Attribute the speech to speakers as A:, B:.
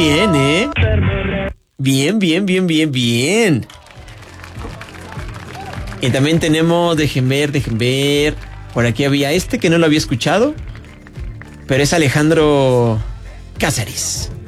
A: bien, ¿eh? Bien, bien, bien, bien, bien. Y también tenemos, dejen ver. Por aquí había este que no lo había escuchado, pero es Alejandro Cáceres.